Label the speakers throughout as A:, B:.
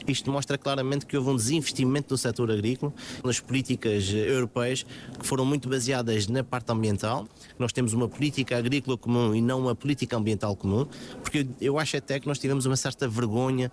A: Isto mostra claramente que houve um desinvestimento no setor agrícola, nas políticas europeias, que foram muito baseadas na parte ambiental. Nós temos uma política agrícola comum e não uma política ambiental comum, porque eu acho até que nós tivemos uma certa vergonha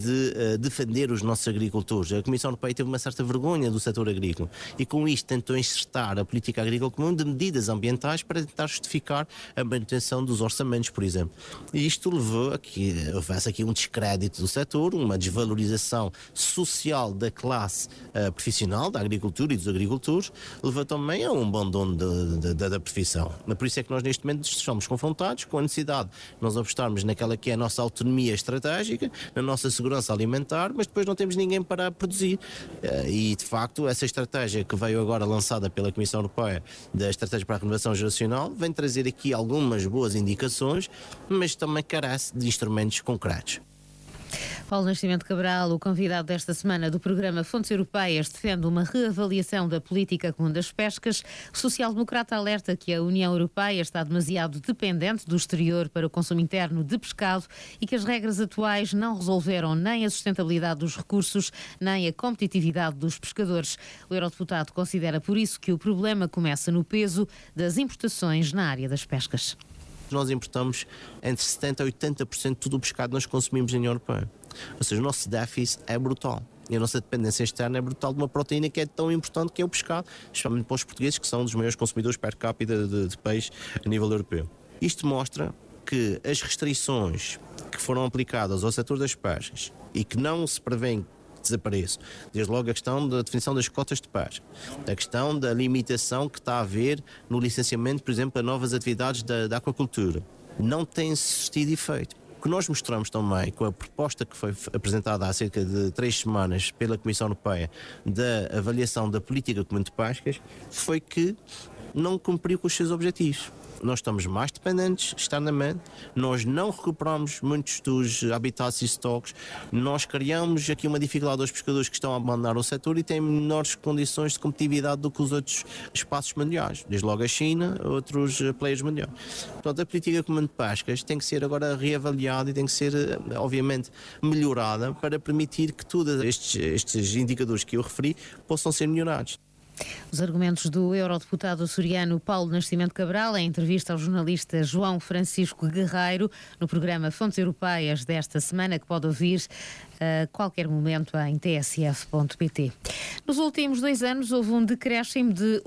A: de defender os nossos agricultores. A Comissão Europeia teve uma certa vergonha do setor agrícola e com isto tentou insertar a política agrícola comum de medidas ambientais para tentar justificar a manutenção dos orçamentos, por exemplo. E isto levou a que houvesse aqui um descrédito do setor, uma desvalorização social da classe profissional, da agricultura e dos agricultores, levou também a um abandono da profissão. Por isso é que nós neste momento estamos confrontados com a necessidade de nós apostarmos naquela que é a nossa autonomia estratégica, na nossa segurança alimentar, mas depois não temos ninguém para produzir. E de facto essa estratégia que veio agora lançada pela Comissão Europeia, da Estratégia para a Renovação Geracional, vem trazer aqui algumas boas indicações, mas também carece de instrumentos concretos.
B: Paulo Nascimento Cabral, o convidado desta semana do programa Fontes Europeias, defende uma reavaliação da política comum das pescas. O social-democrata alerta que a União Europeia está demasiado dependente do exterior para o consumo interno de pescado e que as regras atuais não resolveram nem a sustentabilidade dos recursos, nem a competitividade dos pescadores. O eurodeputado considera por isso que o problema começa no peso das importações na área das pescas.
A: Nós importamos entre 70% a 80% de todo o pescado que nós consumimos na União Europeia. Ou seja, o nosso déficit é brutal. E a nossa dependência externa é brutal de uma proteína que é tão importante que é o pescado, especialmente para os portugueses, que são um dos maiores consumidores per capita de peixe a nível europeu. Isto mostra que as restrições que foram aplicadas ao setor das pescas e que não se prevêem desapareço. Desde logo a questão da definição das cotas de pesca, a questão da limitação que está a haver no licenciamento, por exemplo, a novas atividades da aquacultura. Não tem surtido efeito. O que nós mostramos também com a proposta que foi apresentada há cerca de 3 semanas pela Comissão Europeia da avaliação da política comum de pescas foi que não cumpriu com os seus objetivos. Nós estamos mais dependentes externamente, nós não recuperamos muitos dos habitats e estoques, nós criamos aqui uma dificuldade aos pescadores que estão a abandonar o setor e têm menores condições de competitividade do que os outros espaços mundiais, desde logo a China, outros players mundiais. Portanto, a política comum de pescas tem que ser agora reavaliada e tem que ser, obviamente, melhorada para permitir que todos estes indicadores que eu referi possam ser melhorados.
B: Os argumentos do eurodeputado açoriano Paulo Nascimento Cabral em entrevista ao jornalista João Francisco Guerreiro no programa Fontes Europeias desta semana, que pode ouvir a qualquer momento em tsf.pt. Nos últimos 2 anos houve um decréscimo de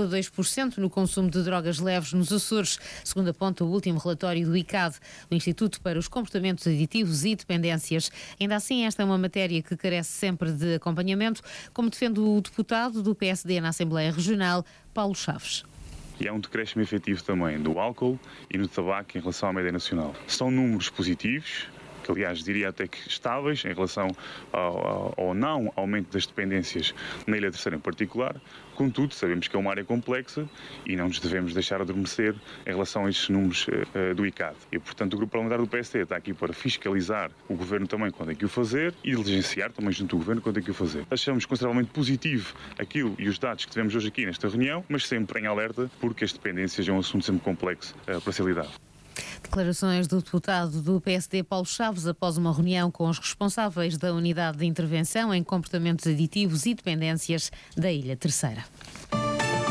B: 1,2% no consumo de drogas leves nos Açores, segundo aponta o último relatório do ICAD, o Instituto para os Comportamentos Aditivos e Dependências. Ainda assim, esta é uma matéria que carece sempre de acompanhamento, como defende o deputado do PSD na Assembleia Regional, Paulo Chaves.
C: E há um decréscimo efetivo também do álcool e do tabaco em relação à média nacional. São números positivos, que aliás diria até que estáveis em relação ao não aumento das dependências na Ilha Terceira em particular. Contudo, sabemos que é uma área complexa e não nos devemos deixar adormecer em relação a estes números do ICAD. E, portanto, o Grupo Parlamentar do PSD está aqui para fiscalizar o Governo também quando tem que o fazer e diligenciar também junto do Governo quando tem que o fazer. Achamos consideravelmente positivo aquilo e os dados que tivemos hoje aqui nesta reunião, mas sempre em alerta porque as dependências é um assunto sempre complexo para ser lidado.
B: Declarações do deputado do PSD Paulo Chaves após uma reunião com os responsáveis da Unidade de Intervenção em Comportamentos Aditivos e Dependências da Ilha Terceira.